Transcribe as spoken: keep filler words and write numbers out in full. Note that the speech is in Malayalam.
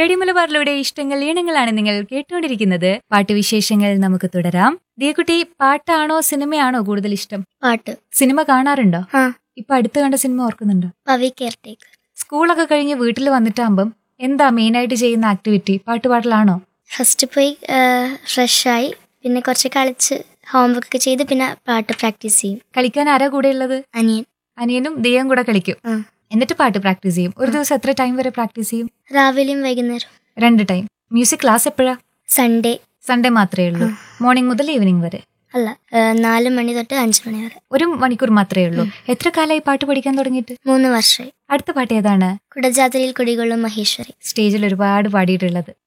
റേഡിയോ മലബാറിലൂടെ ഇഷ്ടങ്ങൾ ഈണങ്ങളാണ് നിങ്ങൾ കേട്ടുകൊണ്ടിരിക്കുന്നത്. പാട്ടുവിശേഷങ്ങൾ നമുക്ക് തുടരാം. ദിയക്കുട്ടി, പാട്ടാണോ സിനിമയാണോ കൂടുതൽ ഇഷ്ടം? പാട്ട്. സിനിമ കാണാറുണ്ടോ? ആ. ഇപ്പൊ അടുത്ത് കണ്ട സിനിമ ഓർക്കുന്നുണ്ടോ? പവി കെയർടേക്കർ. സ്കൂളൊക്കെ കഴിഞ്ഞ് വീട്ടിൽ വന്നിട്ടാകുമ്പം എന്താ മെയിൻ ആയിട്ട് ചെയ്യുന്ന ആക്ടിവിറ്റി? പാട്ടുപാടലാണോ? ഫസ്റ്റ് പോയി ഫ്രഷായി പിന്നെ കുറച്ച് കളിച്ച് ഹോംവർക്ക് ചെയ്ത് പിന്നെ പാട്ട് പ്രാക്ടീസ് ചെയ്യും. കളിക്കാൻ ആരാ കൂടെ ഉള്ളത്? അനിയൻ. അനിയനും ദിയയും കൂടെ കളിക്കും. ആ. എന്നിട്ട് പാട്ട് പ്രാക്ടീസ് ചെയ്യും. ഒരു ദിവസം എത്ര ടൈം വരെ പ്രാക്ടീസ് ചെയ്യും? രാവിലെയും വൈകുന്നേരം. രണ്ട് ടൈം. മ്യൂസിക് ക്ലാസ് എപ്പോഴാ? സൺഡേ. സൺഡേ മാത്രമേ ഉള്ളൂ? മോർണിംഗ് മുതൽ ഈവനിങ് വരെ? അല്ല, നാല് മണി തൊട്ട് അഞ്ചു മണി വരെ. ഒരു മണിക്കൂർ മാത്രമേ ഉള്ളൂ. എത്ര കാലമായി പാട്ട് പഠിക്കാൻ തുടങ്ങിയിട്ട്? മൂന്ന് വർഷമായി. അടുത്ത പാട്ട് ഏതാണ്? കുടജാത്രയിൽ കുടികൊള്ളും മഹേശ്വരി. സ്റ്റേജിൽ ഒരുപാട് പാടിയിട്ടുള്ളത്.